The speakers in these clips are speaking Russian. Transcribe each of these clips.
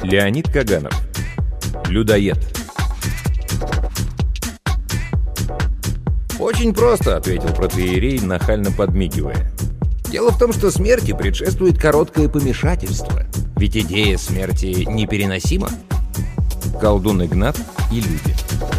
Леонид Каганов. Людоед. «Очень просто», — ответил протоиерей, нахально подмигивая. «Дело в том, что смерти предшествует короткое помешательство. Ведь идея смерти непереносима». Колдун Игнат и люди.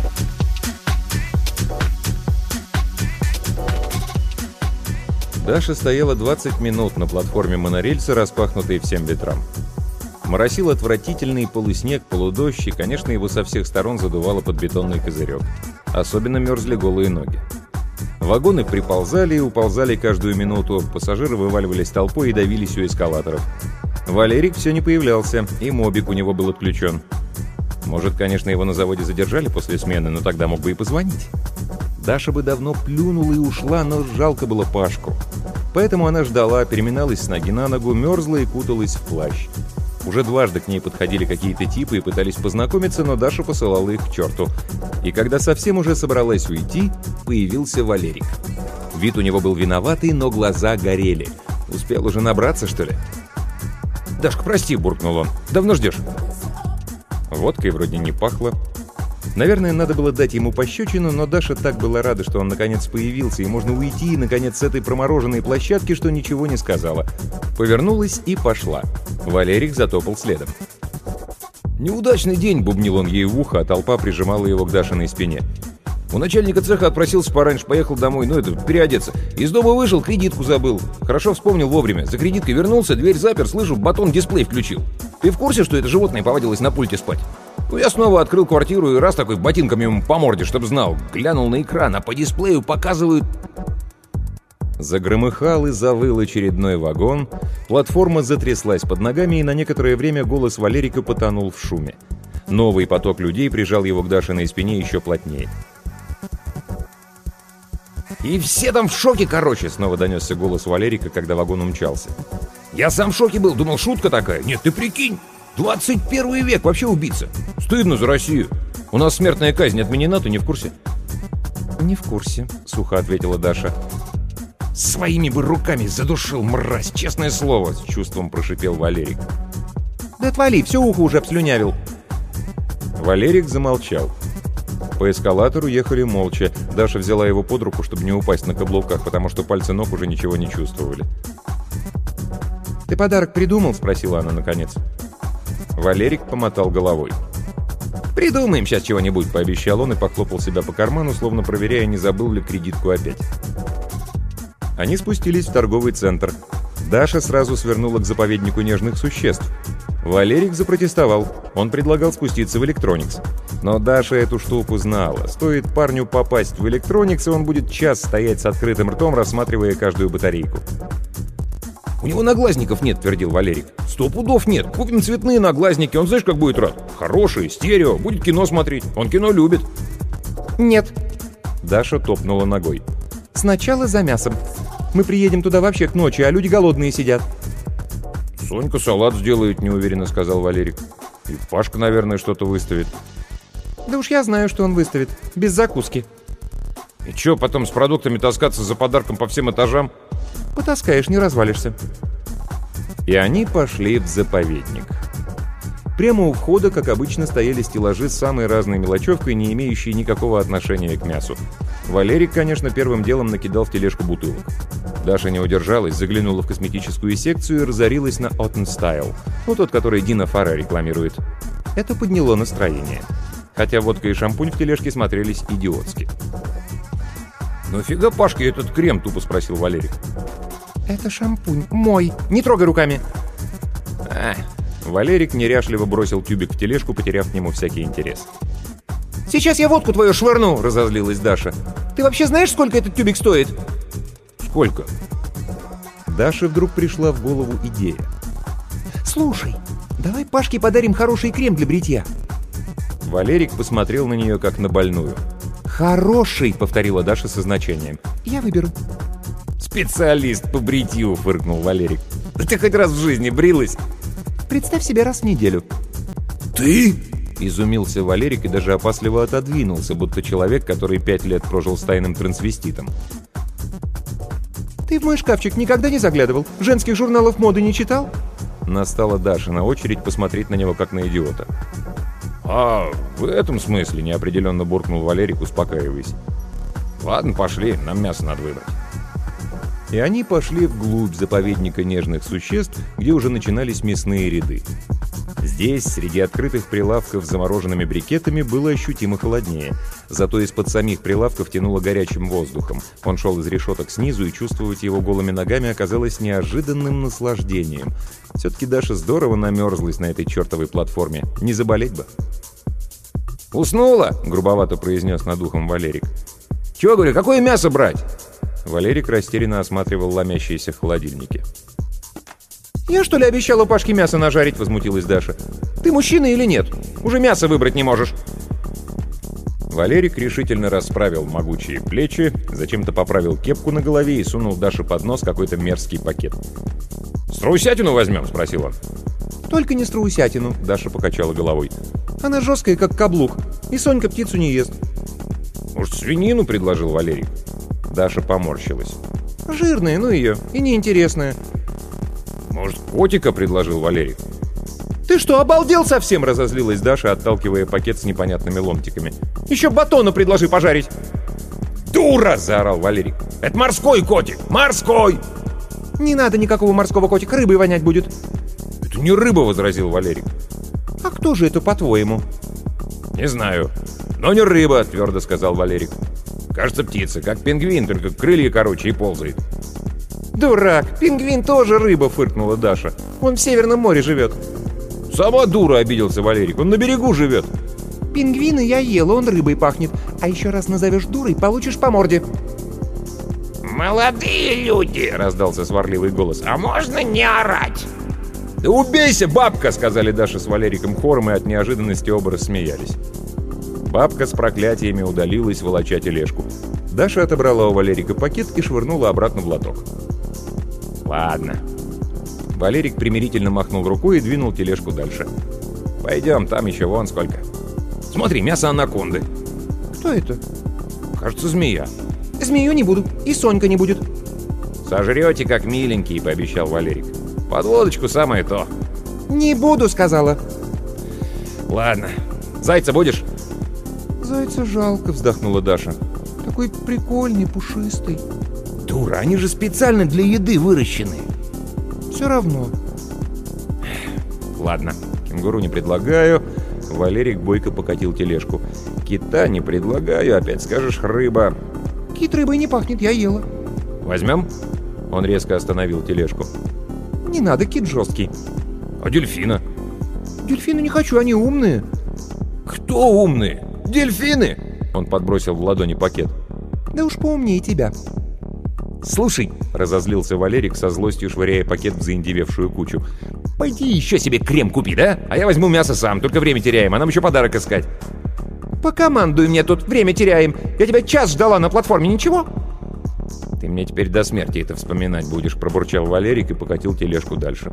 Даша стояла 20 минут на платформе монорельса, распахнутой всем ветрам. Моросил отвратительный полуснег, полудождь, и, конечно, его со всех сторон задувало под бетонный козырек. Особенно мерзли голые ноги. Вагоны приползали и уползали каждую минуту, пассажиры вываливались толпой и давились у эскалаторов. Валерик все не появлялся, и мобик у него был отключен. Может, конечно, его на заводе задержали после смены, но тогда мог бы и позвонить. Даша бы давно плюнула и ушла, но жалко было Пашку. Поэтому она ждала, переминалась с ноги на ногу, мерзла и куталась в плащ. Уже дважды к ней подходили какие-то типы и пытались познакомиться, но Даша посылала их к черту. И когда совсем уже собралась уйти, появился Валерик. Вид у него был виноватый, но глаза горели. Успел уже набраться, что ли? «Дашка, прости», — буркнул он. «Давно ждешь?» Водкой вроде не пахло. Наверное, надо было дать ему пощечину, но Даша так была рада, что он наконец появился, и можно уйти, и, наконец, с этой промороженной площадки, что ничего не сказала. Повернулась и пошла. Валерик затопал следом. «Неудачный день», — бубнил он ей в ухо, а толпа прижимала его к Дашиной спине. «У начальника цеха отпросился пораньше, поехал домой, переодеться. Из дома вышел, кредитку забыл. Хорошо вспомнил вовремя. За кредиткой вернулся, дверь запер, слышу, батон дисплей включил. Ты в курсе, что это животное повадилось на пульте спать? Я снова открыл квартиру и раз такой ботинком ему по морде, чтоб знал. Глянул на экран, а по дисплею показывают...» Загромыхал и завыл очередной вагон, платформа затряслась под ногами, и на некоторое время голос Валерика потонул в шуме. Новый поток людей прижал его к Дашиной спине еще плотнее. «И все там в шоке, короче!» — снова донесся голос Валерика, когда вагон умчался. «Я сам в шоке был, думал, шутка такая. Нет, ты прикинь! 21 век, вообще убийца! Стыдно за Россию! У нас смертная казнь отменена, ты не в курсе?» «Не в курсе», — сухо ответила Даша. «Своими бы руками задушил, мразь, честное слово!» — с чувством прошипел Валерик. «Да отвали, все ухо уже обслюнявил!» Валерик замолчал. По эскалатору ехали молча. Даша взяла его под руку, чтобы не упасть на каблуках, потому что пальцы ног уже ничего не чувствовали. «Ты подарок придумал?» — спросила она наконец. Валерик помотал головой. «Придумаем сейчас чего-нибудь», — пообещал он и похлопал себя по карману, словно проверяя, не забыл ли кредитку опять. Они спустились в торговый центр. Даша сразу свернула к заповеднику нежных существ. Валерик запротестовал. Он предлагал спуститься в Электроникс. Но Даша эту штуку знала. Стоит парню попасть в Электроникс, и он будет час стоять с открытым ртом, рассматривая каждую батарейку. «У него наглазников нет», — твердил Валерик. «100 пудов нет. Купим цветные наглазники, он знаешь, как будет рад. Хорошие, стерео, будет кино смотреть. Он кино любит». «Нет». Даша топнула ногой. «Сначала за мясом. Мы приедем туда вообще к ночи, а люди голодные сидят». «Сонька салат сделает», — неуверенно сказал Валерик. «И Пашка, наверное, что-то выставит». «Да уж я знаю, что он выставит. Без закуски». «И чё, потом с продуктами таскаться за подарком по всем этажам?» «Потаскаешь, не развалишься». И они пошли в заповедник. Прямо у входа, как обычно, стояли стеллажи с самой разной мелочевкой, не имеющей никакого отношения к мясу. Валерик, конечно, первым делом накидал в тележку бутылок. Даша не удержалась, заглянула в косметическую секцию и разорилась на Autumn Style. Тот, который Дина Фара рекламирует. Это подняло настроение. Хотя водка и шампунь в тележке смотрелись идиотски. «Ну фига Пашке этот крем?» — тупо спросил Валерик. «Это шампунь. Мой. Не трогай руками». Валерик неряшливо бросил тюбик в тележку, потеряв к нему всякий интерес. «Сейчас я водку твою швырну!» — разозлилась Даша. «Ты вообще знаешь, сколько этот тюбик стоит?» «Сколько?» Даше вдруг пришла в голову идея. «Слушай, давай Пашке подарим хороший крем для бритья». Валерик посмотрел на нее, как на больную. «Хороший!» — повторила Даша со значением. «Я выберу». «Специалист по бритью!» — фыркнул Валерик. «Да ты хоть раз в жизни брилась?» «Представь себе, раз в неделю». «Ты?» — изумился Валерик и даже опасливо отодвинулся, будто человек, который 5 лет прожил с тайным трансвеститом. «Ты в мой шкафчик никогда не заглядывал? Женских журналов моды не читал?» Настала Дашина очередь посмотреть на него, как на идиота. «А, в этом смысле?» — неопределенно буркнул Валерик, успокаиваясь. «Ладно, пошли, нам мясо надо выбрать». И они пошли вглубь заповедника нежных существ, где уже начинались мясные ряды. Здесь, среди открытых прилавков с замороженными брикетами, было ощутимо холоднее. Зато из-под самих прилавков тянуло горячим воздухом. Он шел из решеток снизу, и чувствовать его голыми ногами оказалось неожиданным наслаждением. Все-таки Даша здорово намерзлась на этой чертовой платформе. Не заболеть бы. «Уснула?» — грубовато произнес над ухом Валерик. «Чего, говорю, какое мясо брать?» Валерик растерянно осматривал ломящиеся в холодильнике. «Я, что ли, обещала Пашке мясо нажарить?» — возмутилась Даша. «Ты мужчина или нет? Уже мясо выбрать не можешь». Валерик решительно расправил могучие плечи, зачем-то поправил кепку на голове и сунул Даше под нос какой-то мерзкий пакет. «Страусятину возьмем?» — спросил он. «Только не страусятину», — Даша покачала головой. «Она жесткая, как каблук, и Сонька птицу не ест». «Может, свинину?» — предложил Валерик. Даша поморщилась. «Жирная, ну ее, и неинтересная». «Может, котика?» — предложил Валерик. «Ты что, обалдел совсем?» — разозлилась Даша, отталкивая пакет с непонятными ломтиками. «Еще батона предложи пожарить!» «Дура!» — заорал Валерик. «Это морской котик! Морской!» «Не надо никакого морского котика, рыбой вонять будет!» «Это не рыба!» — возразил Валерик. «А кто же это, по-твоему?» «Не знаю. Но не рыба!» — твердо сказал Валерик. «Кажется, птица, как пингвин, только крылья короче и ползает». «Дурак! Пингвин тоже рыба!» — фыркнула Даша. «Он в Северном море живет». «Сама дура!» — обиделся Валерик. «Он на берегу живет!» «Пингвина я ела, он рыбой пахнет. А еще раз назовешь дурой, получишь по морде». «Молодые люди!» — раздался сварливый голос. «А можно не орать?» «Да убейся, бабка!» — сказали Даша с Валериком хором, и от неожиданности оба рассмеялись. Бабка с проклятиями удалилась, волоча тележку. Даша отобрала у Валерика пакет и швырнула обратно в лоток. «Ладно». Валерик примирительно махнул рукой и двинул тележку дальше. «Пойдем, там еще вон сколько. Смотри, мясо анаконды». «Кто это?» «Кажется, змея». «Змею не буду, и Сонька не будет». «Сожрете, как миленький», — пообещал Валерик. «Под водочку самое то». «Не буду», — сказала. «Ладно. Зайца будешь?» «Зайца жалко», — вздохнула Даша. «Такой прикольный, пушистый». «Дура, они же специально для еды выращены». «Все равно». «Ладно, кенгуру не предлагаю». Валерик бойко покатил тележку. «Кита не предлагаю, опять скажешь рыба». «Кит рыбой не пахнет, я ела». «Возьмем?» Он резко остановил тележку. «Не надо, кит жесткий». «А дельфина?» «Дельфины не хочу, они умные». «Кто умные? Дельфины?» Он подбросил в ладони пакет. «Да уж поумнее тебя». «Слушай», — разозлился Валерик, со злостью швыряя пакет в заиндевевшую кучу. «Пойди еще себе крем купи, да? А я возьму мясо сам, только время теряем, а нам еще подарок искать». «Покомандуй мне тут, время теряем. Я тебя час ждала на платформе, ничего?» «Ты мне теперь до смерти это вспоминать будешь», — пробурчал Валерик и покатил тележку дальше.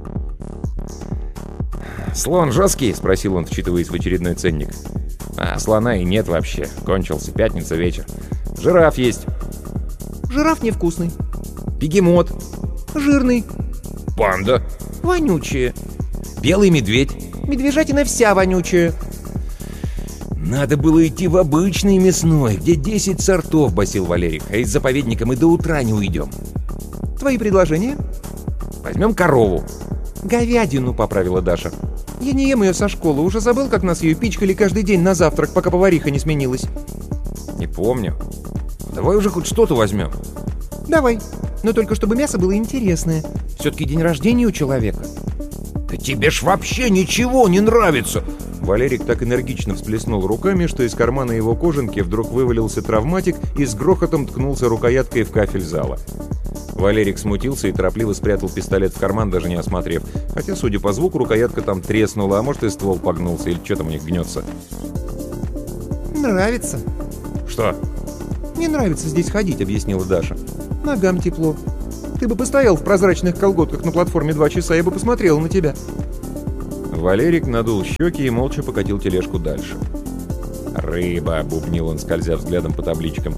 «Слон жесткий?» — спросил он, вчитываясь в очередной ценник. «А, слона и нет вообще. Кончился. Пятница, вечер. Жираф есть». «Жираф невкусный». «Бегемот». «Жирный». «Панда». «Вонючие». «Белый медведь». «Медвежатина вся вонючая». «Надо было идти в обычный мясной, где 10 сортов», — басил Валерик. «А из заповедника мы до утра не уйдем». «Твои предложения?» «Возьмем корову». «Говядину», — поправила Даша. «Я не ем ее со школы. Уже забыл, как нас ее пичкали каждый день на завтрак, пока повариха не сменилась». «Не помню. Давай уже хоть что-то возьмем». «Давай. Но только чтобы мясо было интересное. Все-таки день рождения у человека». «Да тебе ж вообще ничего не нравится!» Валерик так энергично всплеснул руками, что из кармана его кожанки вдруг вывалился травматик и с грохотом ткнулся рукояткой в кафель зала. Валерик смутился и торопливо спрятал пистолет в карман, даже не осмотрев. Хотя, судя по звуку, рукоятка там треснула, а может и ствол погнулся, или что там у них гнется. «Нравится». «Что?» «Мне нравится здесь ходить», — объяснила Даша. «Ногам тепло. Ты бы постоял в прозрачных колготках на платформе 2 часа, я бы посмотрела на тебя». Валерик надул щеки и молча покатил тележку дальше. «Рыба», — бубнил он, скользя взглядом по табличкам.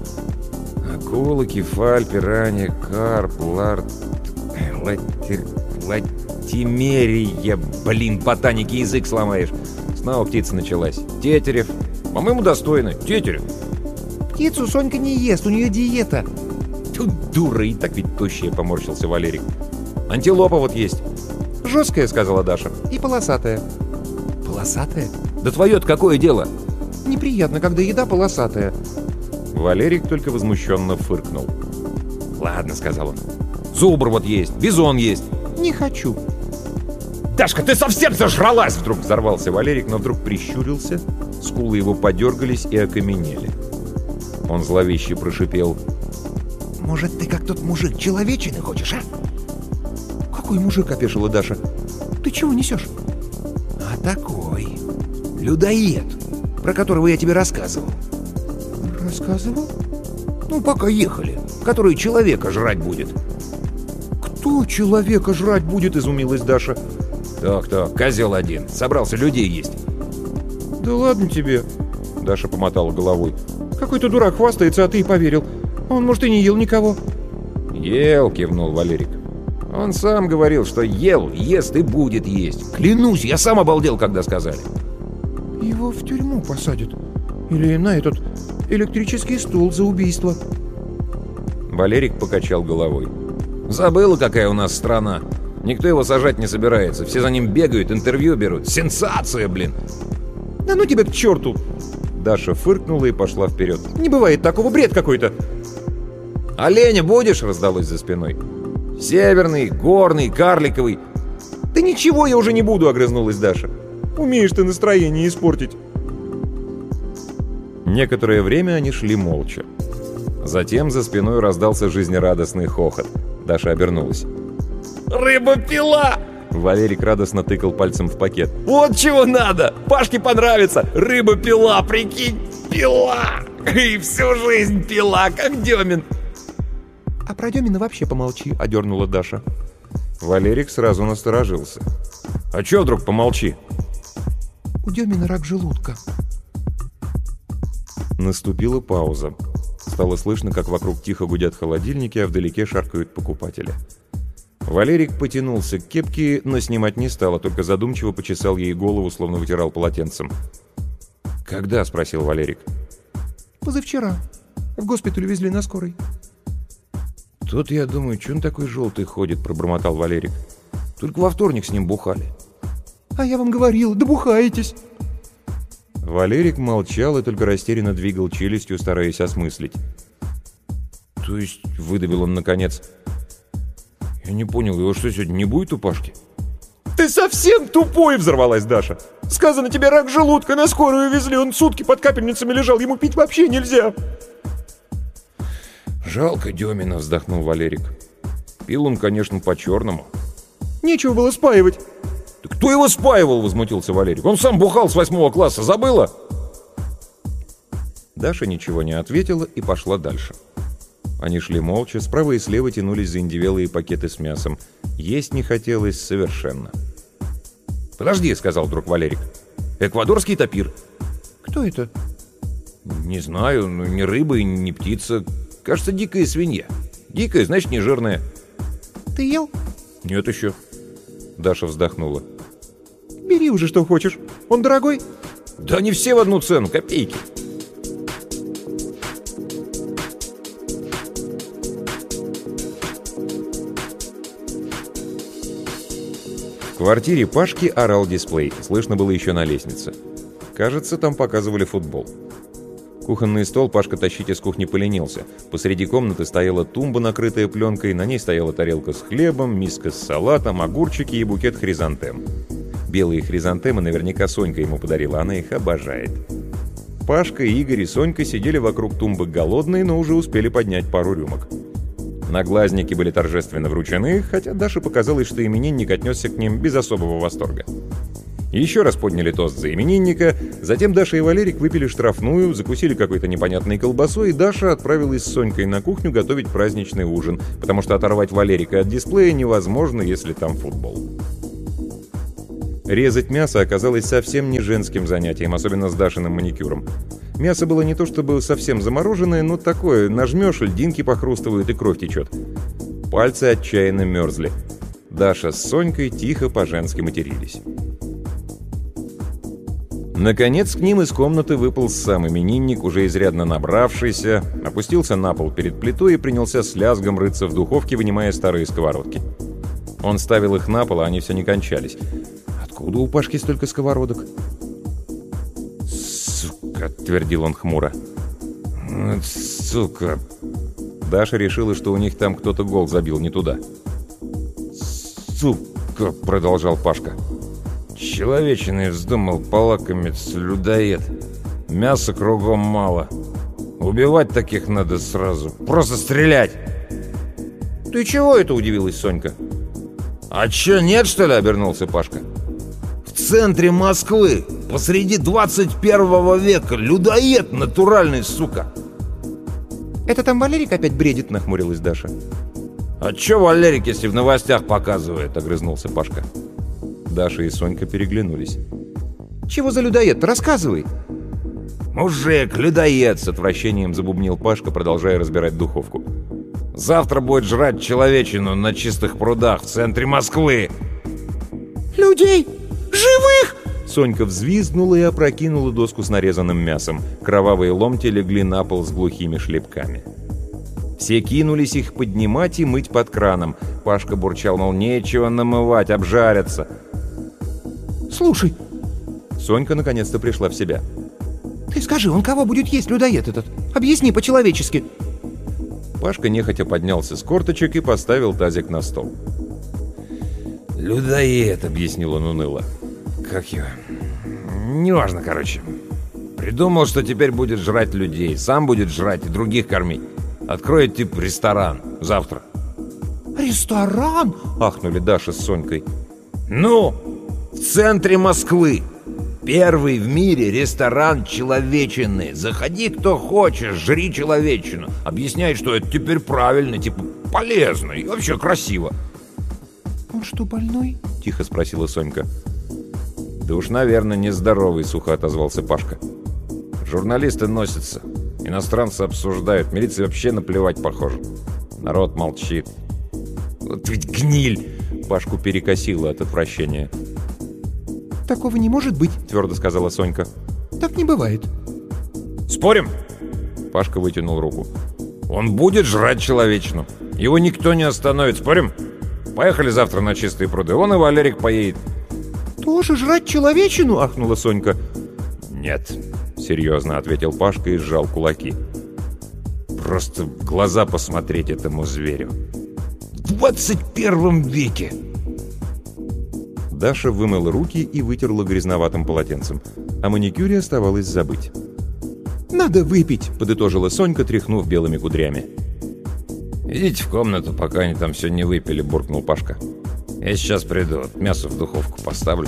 «Акула, кефаль, пиранья, карп, латер, Тимерия, блин, ботаники язык сломаешь. Снова птица началась. Тетерев. По-моему, достойно. Тетерев. Птицу Сонька не ест, у нее диета. Тьфу, дура, и так ведь тощая, поморщился Валерик. Антилопа вот есть. Жесткая, сказала Даша, и полосатая. Полосатая? Да твое-то какое дело? Неприятно, когда еда полосатая. Валерик только возмущенно фыркнул. Ладно, сказал он. Зубр вот есть, бизон есть. Не хочу. Дашка, ты совсем зажралась! Вдруг взорвался Валерик, но вдруг прищурился, скулы его подергались и окаменели. Он зловеще прошипел: «Может, ты как тот мужик человечины хочешь, а?» «Какой мужик?» — опешила Даша. «Ты чего несешь?» «А такой. Людоед, про которого я тебе рассказывал». «Рассказывал?» «Ну, пока ехали. Который человека жрать будет». «Кто человека жрать будет?» — изумилась Даша. Так, козел один. Собрался людей есть». «Да ладно тебе!» — Даша помотала головой. «Какой-то дурак хвастается, а ты и поверил. Он, может, и не ел никого». «Ел», — кивнул Валерик. «Он сам говорил, что ел, ест и будет есть. Клянусь, я сам обалдел, когда сказали». «Его в тюрьму посадят. Или на этот электрический стул за убийство». Валерик покачал головой. «Забыла, какая у нас страна. Никто его сажать не собирается. Все за ним бегают, интервью берут. Сенсация, блин!» «Да ну тебя к черту!» Даша фыркнула и пошла вперед. «Не бывает такого, бред какой-то!» «Оленя будешь?» — раздалось за спиной. «Северный, горный, карликовый». «Да ничего я уже не буду!» — огрызнулась Даша. «Умеешь ты настроение испортить!» Некоторое время они шли молча. Затем за спиной раздался жизнерадостный хохот. Даша обернулась. «Рыба-пила!» Валерик радостно тыкал пальцем в пакет. «Вот чего надо! Пашке понравится! Рыба-пила, прикинь! Пила! И всю жизнь пила, как Демин!» «А про Демина вообще помолчи!» — одернула Даша. Валерик сразу насторожился. «А чё вдруг помолчи?» «У Демина рак желудка». Наступила пауза. Стало слышно, как вокруг тихо гудят холодильники, а вдалеке шаркают покупатели. Валерик потянулся к кепке, но снимать не стал, а только задумчиво почесал ей голову, словно вытирал полотенцем. «Когда?» — спросил Валерик. «Позавчера. В госпиталь везли на скорой». «Тут, я думаю, чё он такой желтый ходит?» — пробормотал Валерик. «Только во вторник с ним бухали». «А я вам говорил, да бухаетесь!» Валерик молчал и только растерянно двигал челюстью, стараясь осмыслить. «То есть», — выдавил он наконец, — «я не понял, его что, сегодня не будет у Пашки?» «Ты совсем тупой!» — взорвалась Даша. «Сказано тебе, рак желудка, на скорую везли, он сутки под капельницами лежал, ему пить вообще нельзя!» «Жалко Демина», — вздохнул Валерик. «Пил он, конечно, по-черному». «Нечего было спаивать!» «Да кто его спаивал?» — возмутился Валерик. «Он сам бухал с 8 класса, забыла?» Даша ничего не ответила и пошла дальше. Они шли молча, справа и слева тянулись заиндевелые пакеты с мясом. Есть не хотелось совершенно. «Подожди», — сказал вдруг Валерик. «Эквадорский тапир». «Кто это?» «Не знаю, ну не рыба и не птица. Кажется, дикая свинья. Дикая, значит, не жирная». «Ты ел?» «Нет еще». Даша вздохнула. «Бери уже, что хочешь. Он дорогой?» «Да не все в одну цену, копейки». В квартире Пашки орал дисплей. Слышно было еще на лестнице. Кажется, там показывали футбол. Кухонный стол Пашка тащить из кухни поленился. Посреди комнаты стояла тумба, накрытая пленкой, на ней стояла тарелка с хлебом, миска с салатом, огурчики и букет хризантем. Белые хризантемы наверняка Сонька ему подарила, она их обожает. Пашка, Игорь и Сонька сидели вокруг тумбы голодные, но уже успели поднять пару рюмок. Наглазники были торжественно вручены, хотя Даше показалось, что именинник отнесся к ним без особого восторга. Еще раз подняли тост за именинника, затем Даша и Валерик выпили штрафную, закусили какой-то непонятной колбасой, и Даша отправилась с Сонькой на кухню готовить праздничный ужин, потому что оторвать Валерика от дисплея невозможно, если там футбол. Резать мясо оказалось совсем не женским занятием, особенно с Дашиным маникюром. Мясо было не то чтобы совсем замороженное, но такое, нажмешь, льдинки похрустывают и кровь течет. Пальцы отчаянно мерзли. Даша с Сонькой тихо по-женски матерились. Наконец к ним из комнаты выполз сам именинник, уже изрядно набравшийся, опустился на пол перед плитой и принялся с лязгом рыться в духовке, вынимая старые сковородки. Он ставил их на пол, а они все не кончались. Откуда у Пашки столько сковородок? «Сука!» — твердил он хмуро. «Сука!» Даша решила, что у них там кто-то гол забил не туда. «Сука!» — продолжал Пашка. «Человечиной вздумал полакомиться, людоед. Мяса кругом мало. Убивать таких надо сразу. Просто стрелять!» «Ты чего это?» — удивилась Сонька. «А чё, нет, что ли?» — обернулся Пашка. «В центре Москвы, посреди 21 века, людоед натуральный, сука!» «Это там Валерик опять бредит?» — нахмурилась Даша. «А чё Валерик, если в новостях показывает?» — огрызнулся Пашка. Даша и Сонька переглянулись. «Чего за людоед? Рассказывай!» «Мужик, людоед!» — с отвращением забубнил Пашка, продолжая разбирать духовку. «Завтра будет жрать человечину на чистых прудах в центре Москвы!» «Людей! Живых!» Сонька взвизгнула и опрокинула доску с нарезанным мясом. Кровавые ломти легли на пол с глухими шлепками. Все кинулись их поднимать и мыть под краном. Пашка бурчал, мол, нечего намывать, обжарятся. «Слушай!» Сонька наконец-то пришла в себя. «Ты скажи, он кого будет есть, людоед этот? Объясни по-человечески!» Пашка нехотя поднялся с корточек и поставил тазик на стол. «Людоед», — объяснил он уныло. «Как его? Неважно, короче. Придумал, что теперь будет жрать людей. Сам будет жрать и других кормить. Откроет тип ресторан. Завтра». «Ресторан?» — ахнули Даша с Сонькой. «Ну, в центре Москвы. Первый в мире ресторан человечины. Заходи, кто хочешь, жри человечину. Объясняй, что это теперь правильно, типа полезно и вообще красиво». «Он что, больной?» — тихо спросила Сонька. «Да уж, наверное, нездоровый», — сухо отозвался Пашка. «Журналисты носятся, иностранцы обсуждают, милиции вообще наплевать, похоже. Народ молчит. Вот ведь гниль!» — Пашку перекосило от отвращения. «Такого не может быть», — твердо сказала Сонька. «Так не бывает». «Спорим?» — Пашка вытянул руку. «Он будет жрать человечину. Его никто не остановит. Спорим? Поехали завтра на чистые пруды. Он и Валерик поедет». «Тоже жрать человечину?» — ахнула Сонька. «Нет», — серьезно ответил Пашка и сжал кулаки. «Просто в глаза посмотреть этому зверю. В 21 веке!» Даша вымыла руки и вытерла грязноватым полотенцем. О маникюре оставалось забыть. «Надо выпить», — подытожила Сонька, тряхнув белыми кудрями. «Идите в комнату, пока они там все не выпили», — буркнул Пашка. «Я сейчас приду, мясо в духовку поставлю».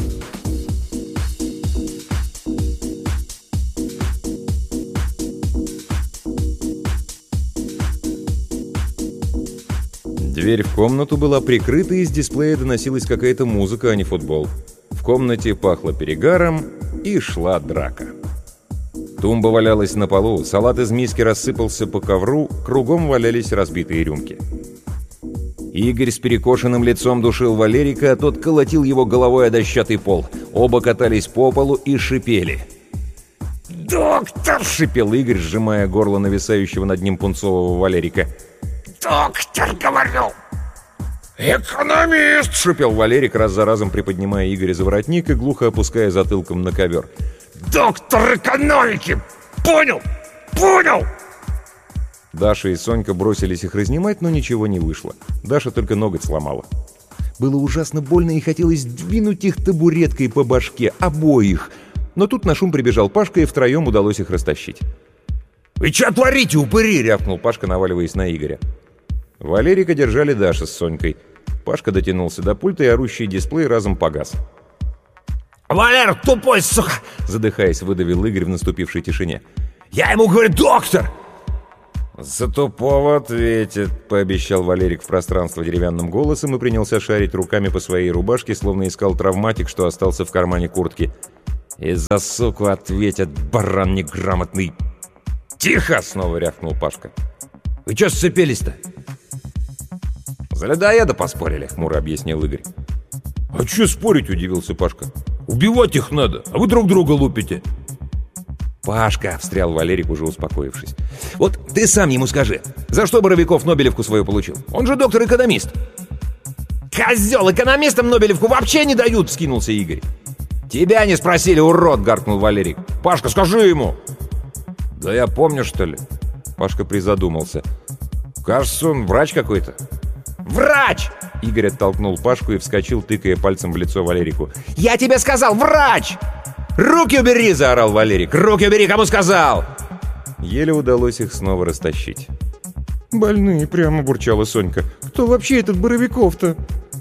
Дверь в комнату была прикрыта, и из дисплея доносилась какая-то музыка, а не футбол. В комнате пахло перегаром, и шла драка. Тумба валялась на полу, салат из миски рассыпался по ковру, кругом валялись разбитые рюмки. Игорь с перекошенным лицом душил Валерика, а тот колотил его головой о дощатый пол. Оба катались по полу и шипели. «Доктор!» — шипел Игорь, сжимая горло нависающего над ним пунцового Валерика. «Доктор, говорю!» «Экономист!» — шипел Валерик, раз за разом приподнимая Игоря за воротник и глухо опуская затылком на ковер. «Доктор экономики! Понял! Понял!» Даша и Сонька бросились их разнимать, но ничего не вышло. Даша только ноготь сломала. Было ужасно больно и хотелось двинуть их табуреткой по башке, обоих. Но тут на шум прибежал Пашка, и втроем удалось их растащить. «Вы что творите, упыри?» — рявкнул Пашка, наваливаясь на Игоря. Валерика держали Даша с Сонькой. Пашка дотянулся до пульта, и орущий дисплей разом погас. «Валер, тупой, сука!» — задыхаясь, выдавил Игорь в наступившей тишине. «Я ему говорю, доктор!» «За тупого ответит», — пообещал Валерик в пространство деревянным голосом и принялся шарить руками по своей рубашке, словно искал травматик, что остался в кармане куртки. «И за суку ответят, баран неграмотный!» «Тихо!» — снова рявкнул Пашка. «Вы чё сцепились-то?» «За людоеда поспорили», — хмуро объяснил Игорь. «А че спорить?» — удивился Пашка. «Убивать их надо, а вы друг друга лупите». «Пашка», — встрял Валерик, уже успокоившись. «Вот ты сам ему скажи, за что Боровиков Нобелевку свою получил? Он же доктор-экономист». «Козел, экономистам Нобелевку вообще не дают!» — вскинулся Игорь. «Тебя не спросили, урод!» — гаркнул Валерик. «Пашка, скажи ему!» «Да я помню, что ли?» Пашка призадумался. «Кажется, он врач какой-то». «Врач!» — Игорь оттолкнул Пашку и вскочил, тыкая пальцем в лицо Валерику. «Я тебе сказал, врач! Руки убери!» — заорал Валерик. «Руки убери, кому сказал!» Еле удалось их снова растащить. «Больные прямо», — бурчала Сонька. «Кто вообще этот Боровиков-то?»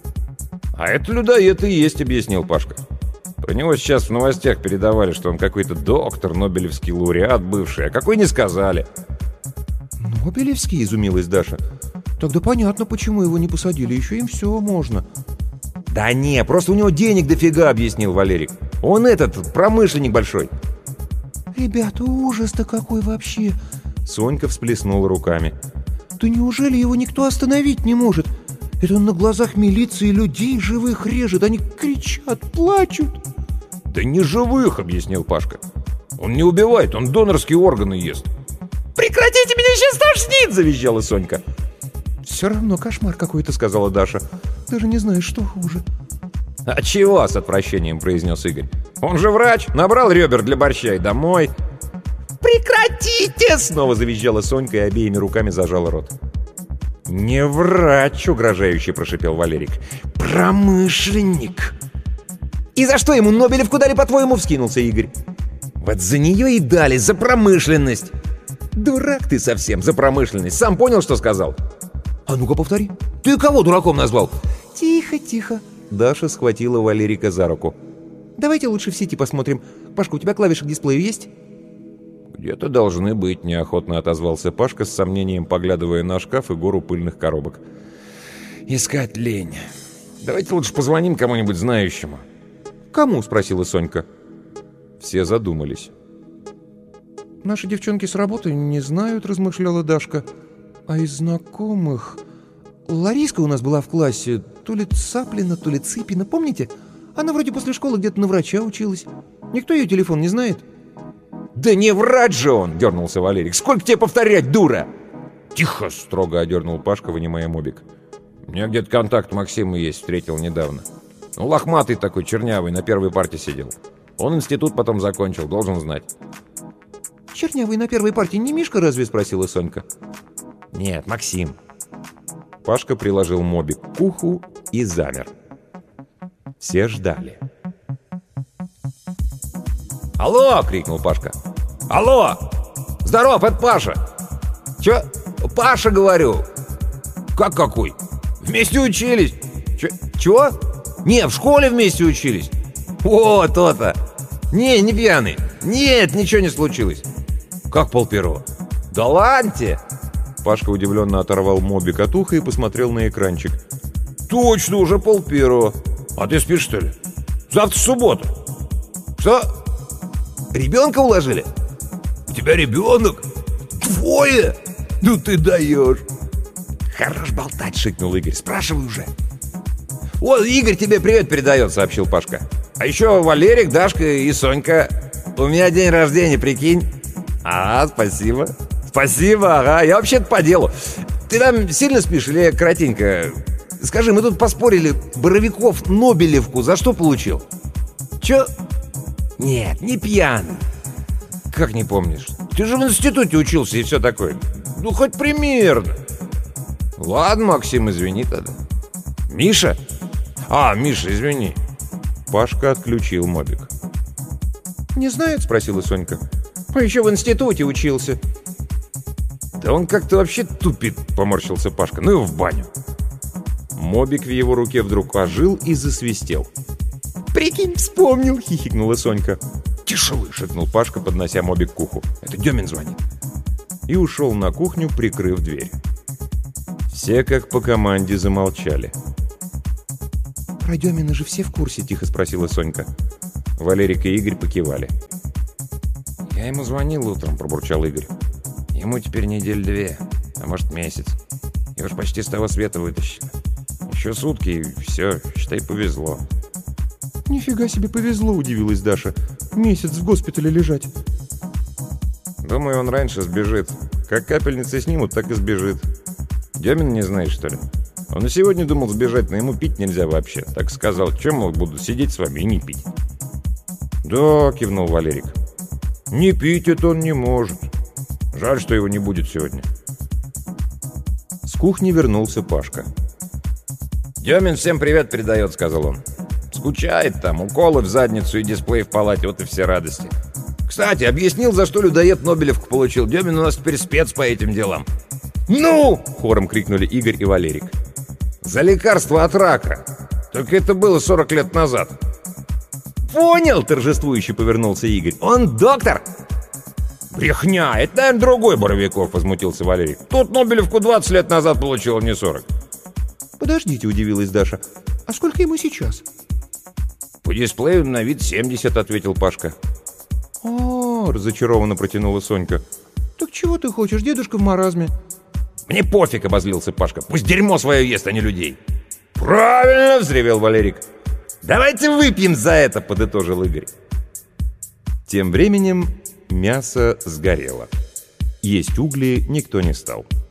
«А это людоед и есть», — объяснил Пашка. Про него сейчас в новостях передавали, что он какой-то доктор, нобелевский лауреат бывший, а какой не сказали. «Нобелевский?» — изумилась Даша. «Тогда понятно, почему его не посадили. Еще им все можно». «Да не, просто у него денег дофига», — объяснил Валерик. «Он этот, промышленник большой». «Ребята, ужас-то какой вообще!» Сонька всплеснула руками. «Да неужели его никто остановить не может? Это он на глазах милиции людей живых режет, они кричат, плачут». «Да не живых», — объяснил Пашка. «Он не убивает, он донорские органы ест». «Прекратите, меня сейчас тошнит!» — завизжала Сонька. «Все равно кошмар какой-то», — сказала Даша. «Даже не знаю, что хуже». «А чего?» — с отвращением произнес Игорь. «Он же врач, набрал ребер для борща и домой». «Прекратите!» — снова завизжала Сонька и обеими руками зажала рот. «Не врач!» — угрожающе прошипел Валерик. «Промышленник!» «И за что ему Нобелевку дали, по-твоему?» — вскинулся Игорь. «Вот за нее и дали, за промышленность!» «Дурак ты совсем, за промышленность! Сам понял, что сказал?» «А ну-ка повтори! Ты кого дураком назвал?» «Тихо, тихо!» Даша схватила Валерика за руку. «Давайте лучше в сети посмотрим. Пашка, у тебя клавиши к дисплею есть?» «Где-то должны быть», — неохотно отозвался Пашка, с сомнением поглядывая на шкаф и гору пыльных коробок. «Искать лень. Давайте лучше позвоним кому-нибудь знающему». «Кому?» — спросила Сонька. Все задумались. «Наши девчонки с работы не знают», — размышляла Дашка. «А из знакомых... Лариска у нас была в классе, то ли Цаплина, то ли Цыпина, помните? Она вроде после школы где-то на врача училась. Никто ее телефон не знает». «Да не врач же он!» — дернулся Валерик. «Сколько тебе повторять, дура?» «Тихо!» — строго одернул Пашка, вынимая мобик. «У меня где-то контакт Максима есть, встретил недавно. Ну, лохматый такой, чернявый, на первой парте сидел. Он институт потом закончил, должен знать». «Чернявый на первой партии не Мишка разве?» — спросила Сонька. «Нет, Максим». Пашка приложил мобик к уху и замер. Все ждали. «Алло!» — крикнул Пашка. «Алло! Здоров, это Паша!» «Чё? Паша, говорю!» «Как какой? Вместе учились!» «Чего? Не, в школе вместе учились!» «О, то-то! Не пьяный! Нет, ничего не случилось!» «Как полперо?» «Да ладно!» Пашка удивленно оторвал мобик от уха и посмотрел на экранчик. «Точно, уже полперо! А ты спишь, что ли? Завтра суббота!» «Что? Ребенка уложили?» «У тебя ребенок? Двое? Ну ты даешь!» «Хорош болтать!» — шикнул Игорь. «Спрашивай уже!» «Вот, Игорь тебе привет передает!» — сообщил Пашка. «А еще Валерик, Дашка и Сонька. У меня день рождения, прикинь!» «А, спасибо!» «Спасибо, ага, я вообще-то по делу. Ты там сильно спишь или коротенько? Скажи, мы тут поспорили, Боровиков Нобелевку за что получил?» «Чё?» «Нет, не пьяный». «Как не помнишь? Ты же в институте учился и все такое. Ну, хоть примерно». «Ладно, Максим, извини тогда». «Миша?» «А, Миша, извини». Пашка отключил мобик. «Не знает?» — спросила Сонька. «А еще в институте учился». «Да он как-то вообще тупит», — поморщился Пашка. «Ну его в баню». Мобик в его руке вдруг ожил и засвистел. «Прикинь, вспомнил!» — хихикнула Сонька. «Тише вы!» — шепнул Пашка, поднося мобик к уху. «Это Демин звонит». И ушел на кухню, прикрыв дверь. Все, как по команде, замолчали. «Про Демина же все в курсе?» — тихо спросила Сонька. Валерик и Игорь покивали. «Я ему звонил утром», — пробурчал Игорь. «Ему теперь недель 2, а может месяц. Его ж почти с того света вытащили. Еще сутки, и все, считай, повезло. «Нифига себе повезло», — удивилась Даша. «Месяц в госпитале лежать». Думаю, он раньше сбежит. Как капельницы снимут, так и сбежит. Демин не знаешь, что ли? Он и сегодня думал сбежать, но ему пить нельзя вообще. Так сказал, чем, мол, буду сидеть с вами и не пить. «Да», — кивнул Валерик. «Не пить это он не может. Жаль, что его не будет сегодня». С кухни вернулся Пашка. «Демин всем привет передает», — сказал он. «Скучает там, уколы в задницу и дисплей в палате, вот и все радости. Кстати, объяснил, за что людоед Нобелевку получил. Демин у нас теперь спец по этим делам». «Ну!» — хором крикнули Игорь и Валерик. «За лекарство от рака. Только это было 40 лет назад». «Понял!» — торжествующе повернулся Игорь. «Он доктор!» «Брехня! Это, наверное, другой Боровиков», — возмутился Валерик. «Тут Нобелевку 20 лет назад получил, а не 40». «Подождите», — удивилась Даша. «А сколько ему сейчас?» «По дисплею на вид 70», — ответил Пашка. «А-а-а», — разочарованно протянула Сонька. «Так чего ты хочешь? Дедушка в маразме». «Мне пофиг», — обозлился Пашка. «Пусть дерьмо свое ест, а не людей». «Правильно!» — взревел Валерик. «Давайте выпьем за это!» — подытожил Игорь. Тем временем мясо сгорело. Есть угли никто не стал.